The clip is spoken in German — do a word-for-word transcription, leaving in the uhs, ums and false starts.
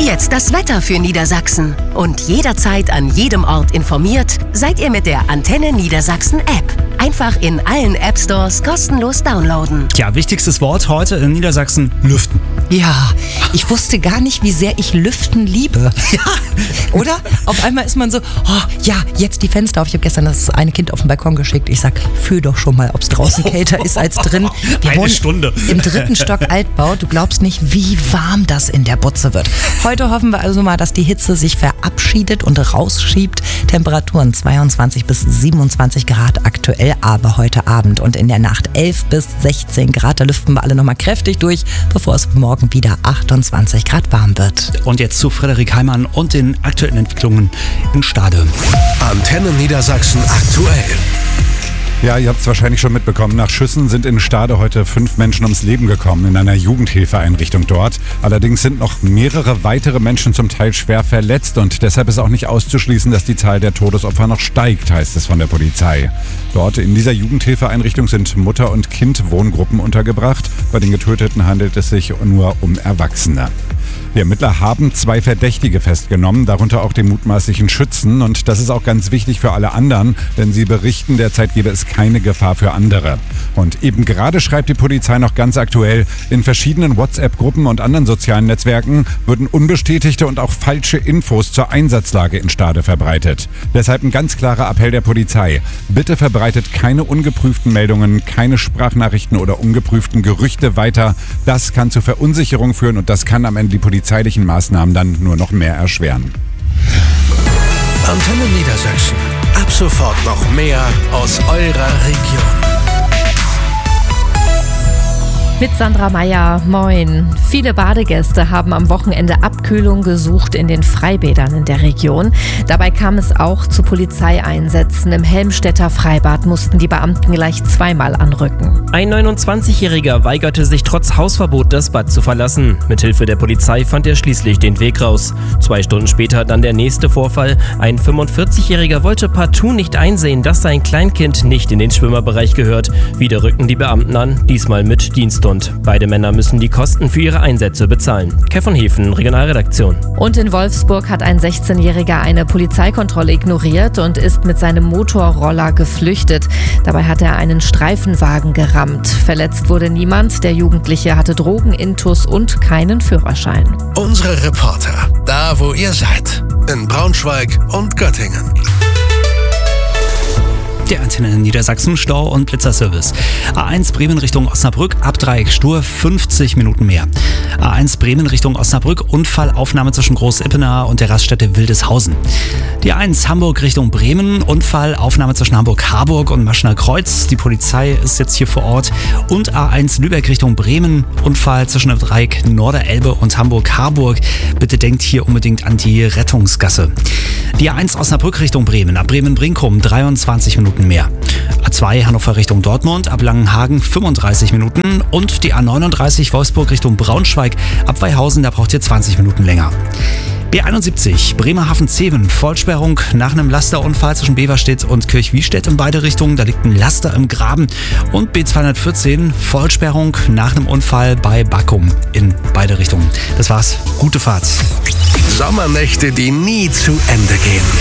Jetzt das Wetter für Niedersachsen. Und jederzeit an jedem Ort informiert seid ihr mit der Antenne Niedersachsen App. Einfach in allen App Stores kostenlos downloaden. Ja, wichtigstes Wort heute in Niedersachsen: Lüften. Ja, ich wusste gar nicht, wie sehr ich Lüften liebe. Ja. Oder? Auf einmal ist man so, oh ja, jetzt die Fenster auf. Ich habe gestern das eine Kind auf den Balkon geschickt. Ich sag, fühl doch schon mal, ob es draußen kälter ist als drin. Wir eine wohnen Stunde. Im dritten Stock Altbau. Du glaubst nicht, wie warm das in der Butze wird. Heute hoffen wir also mal, dass die Hitze sich verabschiedet und rausschiebt. Temperaturen zweiundzwanzig bis siebenundzwanzig Grad aktuell, aber heute Abend und in der Nacht elf bis sechzehn Grad. Da lüften wir alle nochmal kräftig durch, bevor es morgen wieder achtundzwanzig Grad warm wird. Und jetzt zu Frederik Heimann und den aktuellen Entwicklungen in Stade. Antenne Niedersachsen aktuell. Ja, ihr habt es wahrscheinlich schon mitbekommen. Nach Schüssen sind in Stade heute fünf Menschen ums Leben gekommen in einer Jugendhilfeeinrichtung dort. Allerdings sind noch mehrere weitere Menschen zum Teil schwer verletzt und deshalb ist auch nicht auszuschließen, dass die Zahl der Todesopfer noch steigt, heißt es von der Polizei. Dort in dieser Jugendhilfeeinrichtung sind Mutter und Kind Wohngruppen untergebracht. Bei den Getöteten handelt es sich nur um Erwachsene. Die Ermittler haben zwei Verdächtige festgenommen, darunter auch den mutmaßlichen Schützen. Und das ist auch ganz wichtig für alle anderen, denn sie berichten, derzeit gebe es keine Gefahr für andere. Und eben gerade schreibt die Polizei noch ganz aktuell, in verschiedenen WhatsApp-Gruppen und anderen sozialen Netzwerken würden unbestätigte und auch falsche Infos zur Einsatzlage in Stade verbreitet. Deshalb ein ganz klarer Appell der Polizei. Bitte verbreitet keine ungeprüften Meldungen, keine Sprachnachrichten oder ungeprüften Gerüchte weiter. Das kann zu Verunsicherung führen und das kann am Ende die polizeilichen Maßnahmen dann nur noch mehr erschweren. Antenne Niedersachsen. Ab sofort noch mehr aus eurer Region. Mit Sandra Meyer, moin. Viele Badegäste haben am Wochenende Abkühlung gesucht in den Freibädern in der Region. Dabei kam es auch zu Polizeieinsätzen. Im Helmstedter Freibad mussten die Beamten gleich zweimal anrücken. Ein neunundzwanzigjähriger weigerte sich trotz Hausverbot, das Bad zu verlassen. Mithilfe der Polizei fand er schließlich den Weg raus. Zwei Stunden später dann der nächste Vorfall. Ein fünfundvierzigjähriger wollte partout nicht einsehen, dass sein Kleinkind nicht in den Schwimmerbereich gehört. Wieder rückten die Beamten an, diesmal mit Diensthund. Beide Männer müssen die Kosten für ihre Einsätze bezahlen. Kev von Hefen, Regionalredaktion. Und in Wolfsburg hat ein sechzehnjähriger eine Polizeikontrolle ignoriert und ist mit seinem Motorroller geflüchtet. Dabei hat er einen Streifenwagen gerammt. Verletzt wurde niemand. Der Jugendliche hatte Drogenintus und keinen Führerschein. Unsere Reporter, da wo ihr seid. In Braunschweig und Göttingen. Der Antenne Niedersachsen, Stau- und Blitzerservice. A eins Bremen Richtung Osnabrück, ab Dreieck Stur, fünfzig Minuten mehr. A eins Bremen Richtung Osnabrück, Unfallaufnahme zwischen Groß-Ippenaar und der Raststätte Wildeshausen. Die A eins Hamburg Richtung Bremen, Unfallaufnahme zwischen Hamburg-Harburg und Maschner Kreuz. Die Polizei ist jetzt hier vor Ort. Und A eins Lübeck Richtung Bremen, Unfall zwischen dem Dreieck Norderelbe und Hamburg-Harburg. Bitte denkt hier unbedingt an die Rettungsgasse. Die A eins Osnabrück Richtung Bremen, ab Bremen-Brinkum, dreiundzwanzig Minuten mehr. A zwei Hannover Richtung Dortmund, ab Langenhagen fünfunddreißig Minuten und die A neununddreißig Wolfsburg Richtung Braunschweig, ab Weihausen, da braucht ihr zwanzig Minuten länger. B einundsiebzig Bremerhaven-Zeven, Vollsperrung nach einem Lasterunfall zwischen Beverstedt und Kirchwiestedt in beide Richtungen, da liegt ein Laster im Graben. Und B zweihundertvierzehn, Vollsperrung nach einem Unfall bei Backum in beide Richtungen. Das war's, gute Fahrt. Sommernächte, die nie zu Ende gehen.